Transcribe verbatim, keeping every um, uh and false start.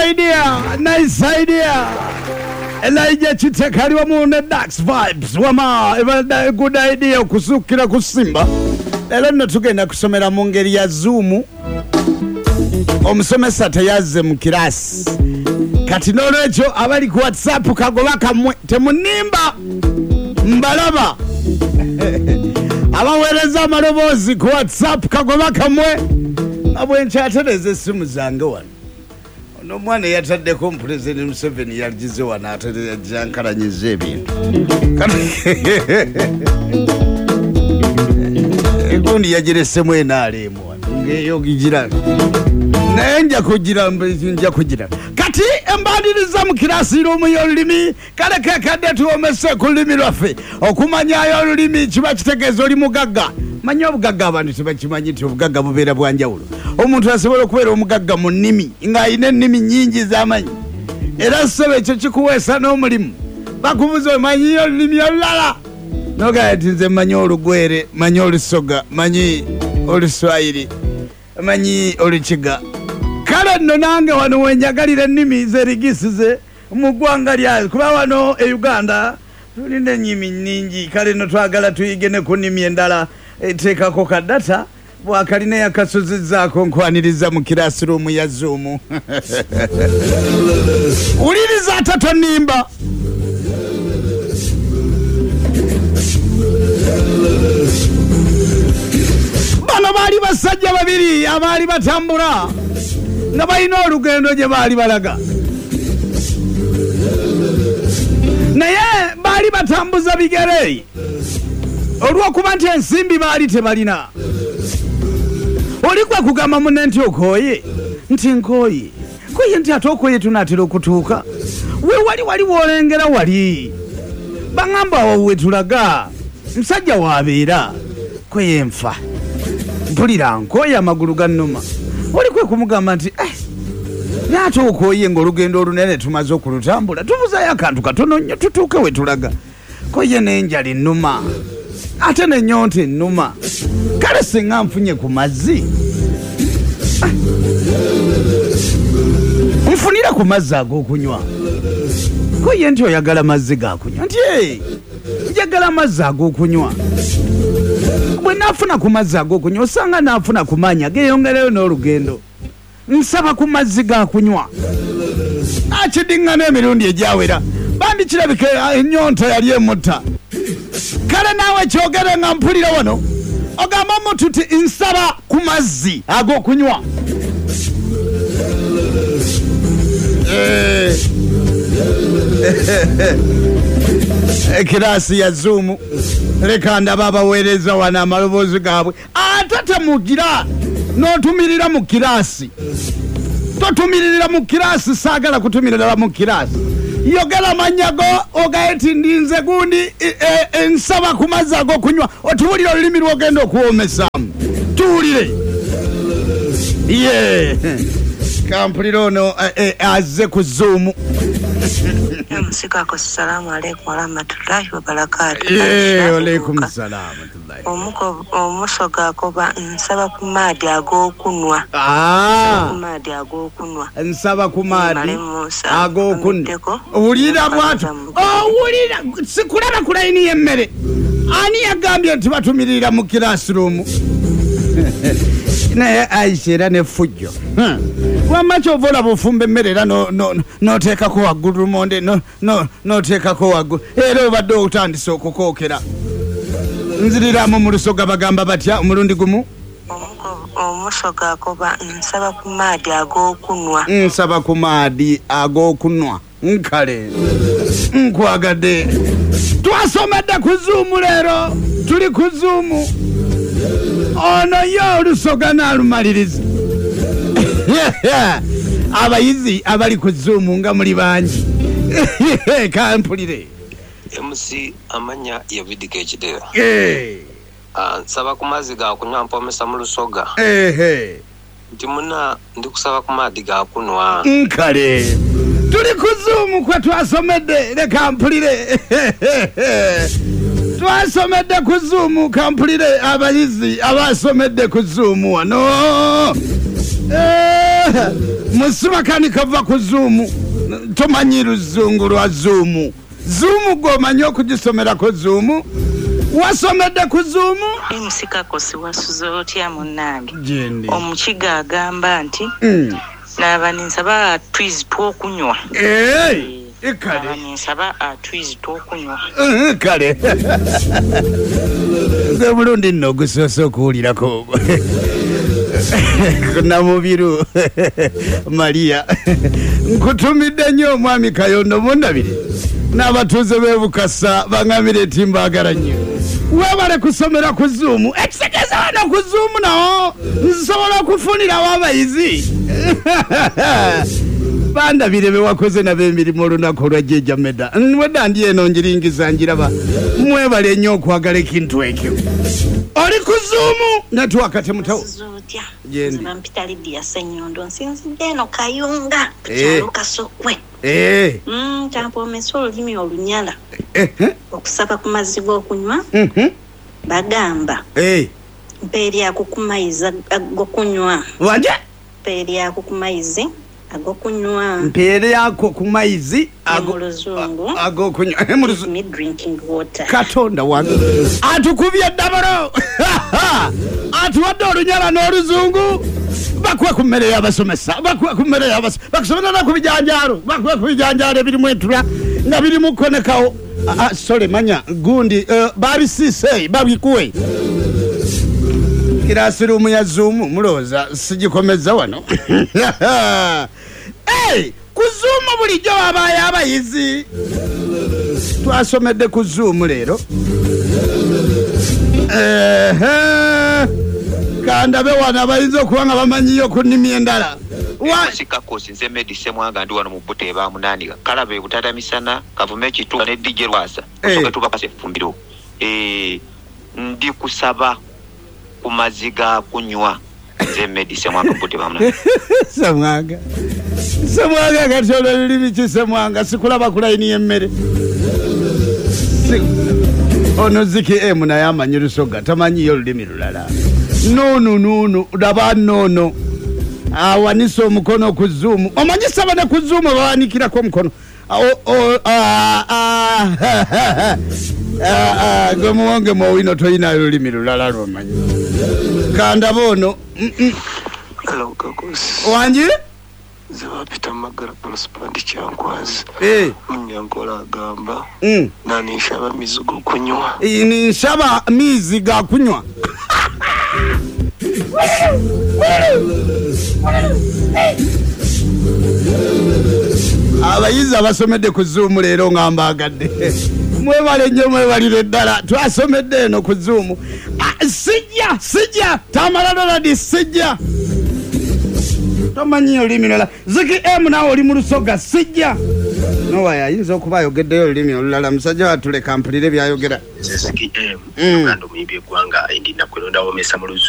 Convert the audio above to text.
idea, nice idea. Elijah Chitekali wa muone Dax vibes wama eba good idea kusukira kusimba. Lelo nno tugenda kusomera mu ngeri ya Zoom. Omusomesa teyazze mu kirasi. Kati n'olwekyo abali ku WhatsApp kagoba kamwe temunimba mbalaba. Abaweereza amaloboozi ku WhatsApp kagoba kamwe abwe nkyatereza essimu zange wano. Ono mwana yataddeko President Museveni yagize wano atereza jankalanyiza ebintu. Egundi yagiresemu enaaleemu wano ngeyo gigira. Naye nja kugira nja kugira. Kati embadiriza mu kirasi rumu y'olulimi kale kekadde tuwomese ku lulimi lwaffe okumanyayo olulimi kiba kitegeeza oli mugagga. Manya obugagga abantu tebakimanyi nti obugagga bubeera bwanjawulo. Omuntu asobola okubeera omugagga mu nnimi ng'ayina ennimi nnyingi z'amanyi. Era ssebe ekyo kikuweesa n'omulimu. Bakubuza omanyi olulimi olulala. Nogaya nti nze manyi olugwere, manyi olusoga, manyi oluswayiri, manyi olukiga. Kale nno nange wano wenjagalira ennimi zerigisize mu ggwanga lyayo kuba wano e Uganda tulina ennimi nnyingi. Kale nno twagala tuyige ne ku nnimi endala eteekako kadata bwakalina yakasuzizzaako nkwaniriza mu kirasiruumu ya Zoom. Wuliriza atato nnimba. Bano baali basajja babiri abaali batambula nga balina olugendo gye baali balaga. Naye baali batambuza bigere olw'okuba nti ensimbi baali tebalina. Oli kwe kugamba munne nti okooye nti nkooye koye nti ate okooye tunaatera okutuuka we wali wali woolengera wali baŋŋamba awo we tulaga musajja waabeera koye nfa mpulira nkooye amagulu gannuma. Oli kwe kumugamba nti eh naate okooye ng'olugendo olunene tumaze okulutambula tubuzayo akantu katono nnyo tutuuke we tulaga. Koye n'enjala ennuma ate n'ennyonta ennuma. Kale singa nfunye ku mazzi nfunira ku mazzi ag'okunywa. Koye nti oyagala mazzi gakunywa nti ee njagala amazzi ag'okunywa. Bwe naafuna ku mazzi ag'okunywa osanga naafuna ku maanyi ageeyongereyo n'olugendo. Nsaba ku mazzi gakunywa akidiŋŋana emirundi egyawera bambi kirabika ennyonta yali emutta. Kale naawe kyogere nga mpulira wano ogamba omuntu ti nsaba ku mazzi ag'okunywa. Ekirasi ya Zoom leka ndaba abaweereza wano amaloboozi gaabwe ate temugira n'otumirira mu kirasi. Totumirira mu kirasi, saagala kutumirira mu kirasi. Yogera manyago ogaye ti ndinze gundi ensaba ku mazzi ag'okunywa otuwulira olulimi lw'ogenda okuwoomesaamu. Tuwulire ye kampulira ono azze ku Zoom. Musikako salamu alaikum wa rahmatullahi wa barakatuh. Ye alaikum salam. Omuko omusoga akoba nsaba ku maadi ag'okunwa. Ah. Ku maadi ag'okunwa. Nsaba ku maadi ag'okunwa. Wulira bwatu. Oh wulira sikulaba ku layini y'emmere. Ani yagambye nti batumirira mu classroom? Naye Aisha era ne fujjo. Wamacho vola bufumbe emmere era no no noteekako waggulu monde no no noteekako waggulu. Era obadde otandise okukookera. Nziriramu mu lusoga bagamba batya omulundi gumu? Omusoga akoba nsaba ku maadi ag'okunwa. Nsaba ku maadi ag'okunwa. Nkale nkwagadde twasomedde ku Zoom leero tuli ku Zoom. Ono yo olusoga n'alumaliriza. Abayizi abali ku Zoom nga muli bangi. Kampulire M C amanya ya vidike ekidera. Eh. Ah nsaba ku mazzi gakunywa mpomesa mu lusoga. Eh. Nti muna ndi kusaba ku maadi gakunwa. Nkale tuli ku Zoom kwe twasomedde leka mpulire. Twasomedde ku Zoom kampulire abayizi abasomedde ku Zoom wano. Eh musimakani kava ku zuumu tomanyi luzungu lwa zuumu zuumu gwomanyi okugisomerako zuumu wasomedde ku zuumu emusikako siwasuze otya munnange jendi omukiga agamba nti mm. naba ninsaba twizi twokunywa hey. Kale naba ninsaba twizi twokunywa uh, kale nze mulundi nno ogusoose okuwulirako namubiru Maria nkutumidde nnyo omwami Kayondo mundabire n'abatuuze b'ebukasa baŋŋamire eti mbaagala nnyo webale kusomera ku zuumu ekitegeeza wano ku zuumu nawo nsobola okufunirawo abayizi bandabire bewakoze nabo emirimu olunaku olwajjeja meda wedda ndi eno njiringiza njiraba mwebale nnyo okwagala ekintu ekyo oli ku zuumu netwaka temutawo zotya jendi mpita Lydia Ssenyondo nsinzidde eno Kayunga kyalo Kasokwe eh mm tampomesa olulimi olunyala eh okusaba ku mazzi g'okunywa mhm bagamba eh mpeeri akukumaiza agokunywa wanje mpeeri akukumaizi agokunywa mpeere yako ku maizi agolozungu agokunywa me drinking water Katonda wange atukubye ddabalo atuwadde olunyala n'oluzungu bakwe ku mmere y'abasomesa bakwe ku mmere y'abasomesa bakusomera ku bijanjaalo bakwe ku bijanjaalo ebirimu entula nga birimu konekawo sole manya gundi babisiise babikuwe kirasirumu ya zuumu mulooza sigikomeza wano hey, ku zuumu bulijjo wabaayo abayizi twasomedde ku zuumu leero kandabe wano abayinza okuba nga bamanyiyo ku nnimi endala sikakosi nze medise mwanga ndi wano mu bute ba munani kalabe butata misana kavume ekitu ne D J Rwasa osoke tubakase efumbiro eh ndi kusaba ku maziga kunywa nze medise mwanga bute ba munani samwanga samwanga katolo lulimi kisemwanga sikulaba ku line y'emmere ono ziki emu naye amanyi lusoga tamanyiyo lulimi lulala nono nono daba nono awanisa omukono ku zuumu omanyisa bane ku zuumu bawanikirako omukono gwe muwonge muwino toyina lulimi lulala lwomanyi kandaba ono wangi Zewa Peter Magara Prospandi Chankwazi eh Munyankola agamba mm nani nshaba mizigo kunywa ni nshaba miziga kunywa abayizi abasomedde ku zuumu leero ngamba agadde mwebale nnyo mwebalire ddala twasomedde eno ku zuumu sijja sijja tamala doladi sijja tomanyi olulimi lulala ziki emu nawe oli mu lusoga sijja nowaye ayinza okuba ayogeddeyo olulimi olulala musajja watuleka mpulire byayogera ziki emu uganda omuyimbi eggwanga endina kwelonda womesa mu